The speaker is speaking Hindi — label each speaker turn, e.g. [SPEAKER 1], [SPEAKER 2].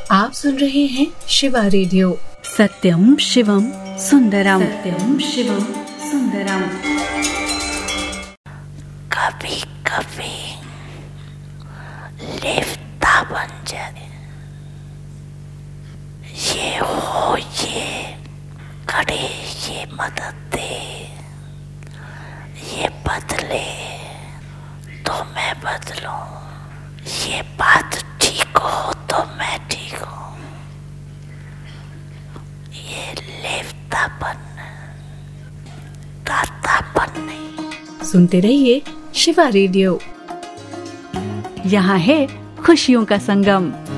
[SPEAKER 1] आप सुन रहे हैं शिवा रेडियो।
[SPEAKER 2] सत्यम शिवम सुंदरम, सत्यम शिवम सुंदरम।
[SPEAKER 3] कभी कभी लेफ्ता बन जाए, ये हो ये करे, ये मदद दे, ये बदले तो मैं बदलूं, ये बात ठीक हो तो मैं ठीक हूँ। ये लेफ्तापन दातापन नहीं।
[SPEAKER 1] सुनते रहिए शिवा रेडियो।
[SPEAKER 2] यहाँ है खुशियों का संगम।